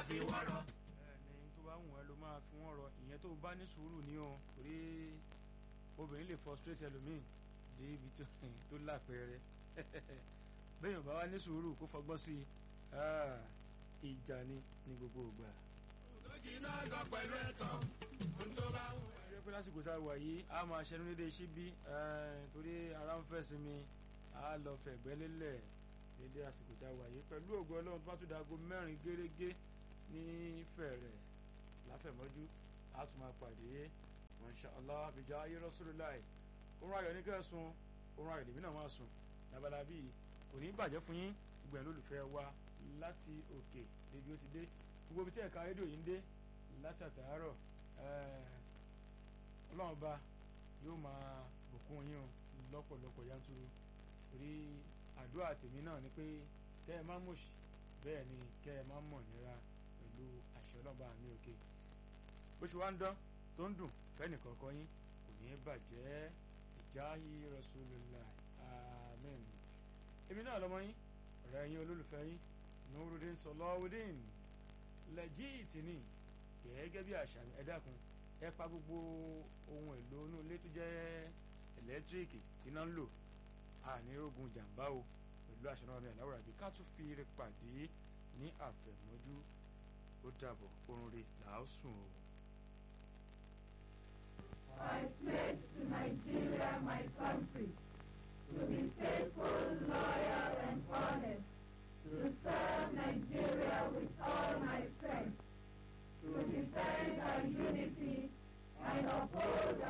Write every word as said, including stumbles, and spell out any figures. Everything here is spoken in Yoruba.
fi wọ́n rọ. ẹni tó bá wù ẹ́ ló máa fi wọ́n rọ ìyẹn tó bá ní sùúrù ní o torí obìnrin lè frustrate ẹlòmíì dé ibi tó lápẹẹrẹ bẹ́ẹ̀ yóò bá wá ní sùúrù kó fọgbọ́n sí i ìjà ni ní gbogbo ìgbà. ògójì náà gọ pẹ̀lú ẹ̀tàn ohun tó bá wù ẹ́. ṣé pé lásìkò tá a wà yìí a máa ṣẹnu dédé síbí torí ara ń fẹ́ sí mi a lọ fẹ̀gbẹ́ lélẹ̀ dédé àsìkò tá a wà yìí pẹ̀lú ògo Ọlọ́run tó bá tún dago mẹ́rin gẹ́rẹ́gẹ́ ní fẹ̀rẹ̀ láfẹ̀mọ́jú a tún máa pàdé Masha Allah bìjà ayé Rasulullah orun ayọ̀ ní kẹ́sùn orun ayọ̀ lèmi náà máa sùn labalábí kò ní bàjẹ́ fún yín gbogbo ẹ̀ lólùfẹ́ wa láti òkè débi ó ti dé gbogbo ibi tí ẹ̀ka rédíò yìí ń dé látàtàárọ̀ Ọlọ́run ọba yóò máa bùkún yín o lọ́pọ̀lọpọ̀ yanturu torí àdúrà tèmi náà ni pé kẹ́ ẹ má mọ̀ṣì bẹ́ẹ̀ ni kẹ́ ẹ má mọ̀ nira pẹ̀lú àṣẹ ọlọ́ba mi òkè bó ṣe wá ń dán tó ń dùn fẹ́nì kọ̀ọ̀kan yín kò ní bàjẹ́ ìjáyí Rasulullah amen. èmi náà lọ́mọ yín ọ̀rẹ́ yín olólùfẹ́ yín Nurudeen Sọláwùdíìn lẹ́jìtì ní gẹ́gẹ́ bí àṣà ẹ dákun ẹ pa gbogbo ohun èlò inú ilé tó jẹ́ ẹ̀lẹ́tíríkì tí náà ń lò àní ogun jàǹbá o pẹ̀lú àṣà náà ní àláwọ̀ àbí ká tún fi rẹ pàdé ní àfẹ̀mọ́jú ó dàbọ̀ orun rẹ̀ làásùn o. I pledge to Nigeria, my country, to be faithful, loyal, and honest, to serve Nigeria with all my strength, to defend our unity and uphold